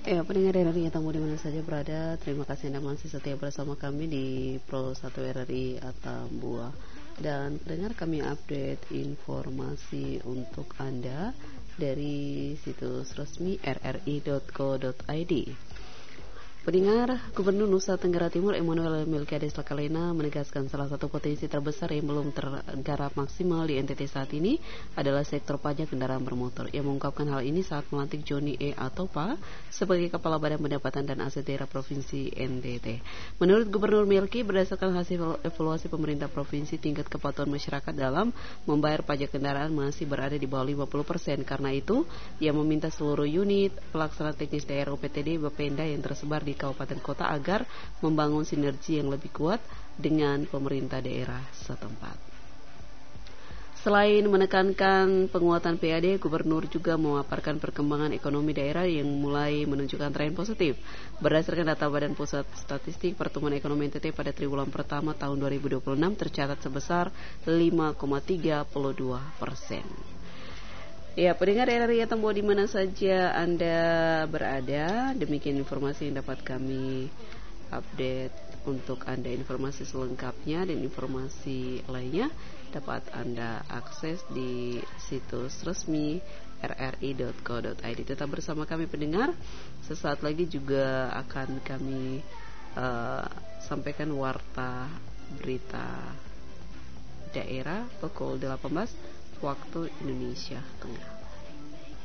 Ya, pendengar RRI yang tamu di mana saja berada, terima kasih Anda masih setia bersama kami di Pro 1 RRI Atambua. Dan pendengar, kami update informasi untuk Anda dari situs resmi rri.co.id. Pendengar, Gubernur Nusa Tenggara Timur Emmanuel Melkiades Lakalena menegaskan salah satu potensi terbesar yang belum tergarap maksimal di NTT saat ini adalah sektor pajak kendaraan bermotor. Ia mengungkapkan hal ini saat melantik Joni E. Atopa sebagai Kepala Badan Pendapatan dan Aset Daerah Provinsi NTT. Menurut Gubernur Melki, berdasarkan hasil evaluasi pemerintah provinsi, tingkat kepatuhan masyarakat dalam membayar pajak kendaraan masih berada di bawah 50%. Karena itu, ia meminta seluruh unit pelaksana teknis daerah UPTD Bapenda yang tersebar di kabupaten kota agar membangun sinergi yang lebih kuat dengan pemerintah daerah setempat. Selain menekankan penguatan PAD, Gubernur juga memaparkan perkembangan ekonomi daerah yang mulai menunjukkan tren positif. Berdasarkan data Badan Pusat Statistik, pertumbuhan ekonomi NTT pada triwulan pertama tahun 2026 tercatat sebesar 5,32%. Ya, pendengar RRI Atambua di mana saja Anda berada, demikian informasi yang dapat kami update untuk Anda. Informasi selengkapnya dan informasi lainnya dapat Anda akses di situs resmi rri.co.id. Tetap bersama kami pendengar, sesaat lagi juga akan kami sampaikan warta berita daerah pukul 18 waktu Indonesia Tengah.